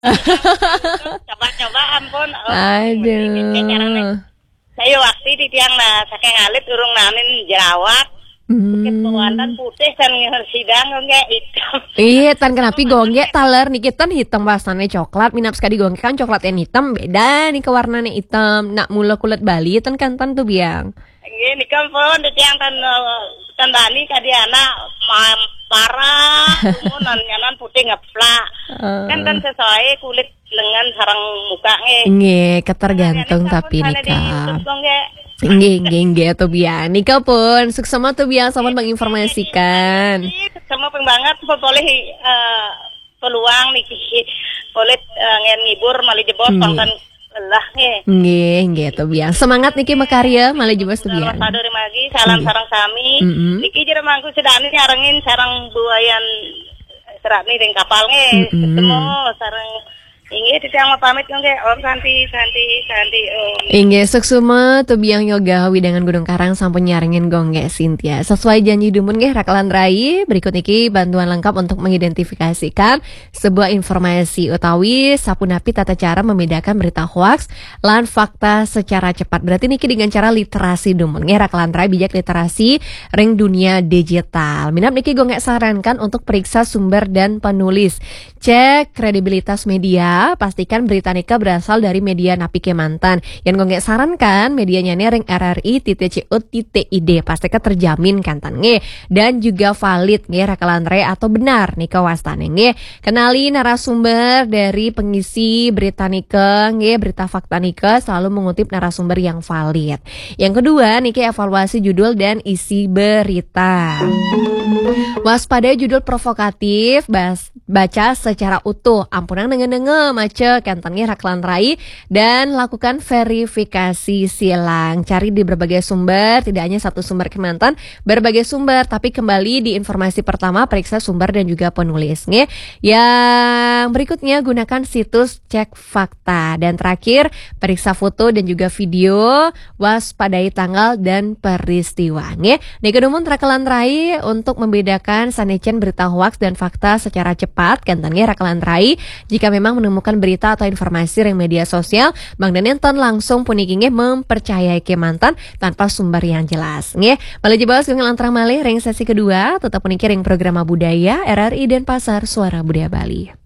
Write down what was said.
Coba-coba ampun Aduh. saya waktu di tiang nah saking alit urung nanin jerawat bukit pewandan putih kan sidang nggak hitam. Iya, tan kenapi gonge taler nih kita hitam basane coklat minap sekali gonge kan coklat yang hitam beda nih ke warnanya hitam nak mula kulit Bali tan tuh biang. Ini kan pun di tiang tan Bani kadiana parah kemudian nyanan putih ngeplak kan tan sesuai kulit lengan sarang muka Nge, ketergantung tapi nikah. Nge tuh biang. Nikah pun suksema tuh biang sama menginformasikan. Sama banget boleh peluang nih boleh ngibur mali jebos konten lah nge tuh biang. Semangat niki makarya malah jebos tuh biang. Sadari magi salam sarang sami. Niki jero mangku sedani nyarengin sarang buayan serat nih dengan kapal ketemu sarang inggih titiang pamit nggih Om Santi Om. Inggih suksuma tuh biang yoga widangan Gunung Karang sampun nyaringin gongge Cynthia. Sesuai janji dumun nggih rakalan rai berikut niki bantuan lengkap untuk mengidentifikasikan sebuah informasi utawi sapunapi tata cara membedakan berita hoax lan fakta secara cepat. Berarti niki dengan cara literasi dumun nggih rakalan rai bijak literasi ring dunia digital. Minap niki gongge sarankan untuk periksa sumber dan penulis. Cek kredibilitas media, pastikan berita nikah berasal dari media Napi Kemantan. Yang gue sarankan medianya nih ring RRI.co.id, pastikan terjamin kan tan nge dan juga valid nge rakalan re atau benar nikah wastane nge. Kenali narasumber dari pengisi berita nikah nge, berita fakta nikah selalu mengutip narasumber yang valid. Yang kedua niki evaluasi judul dan isi berita. Waspada judul provokatif, baca secara utuh, ampunan dengen mace kantannya raklan rai dan lakukan verifikasi silang. Cari di berbagai sumber, tidak hanya satu sumber Kementan, berbagai sumber, tapi kembali di informasi pertama periksa sumber dan juga penulisnya. Yang berikutnya gunakan situs cek fakta dan terakhir periksa foto dan juga video, waspadai tanggal dan peristiwanya. Nekedumun rakalan rai untuk membedakan sanecen berita hoaks dan fakta secara cepat kantannya rakalan rai. Jika memang menemukan berita atau informasi ring media sosial, Bang Danenton langsung punikinge mempercayai Kemantan tanpa sumber yang jelas. Nge, malah jebas dengan lantrang malih ring sesi kedua, tetap punikin ring program budaya RRI Denpasar Suara Budaya Bali.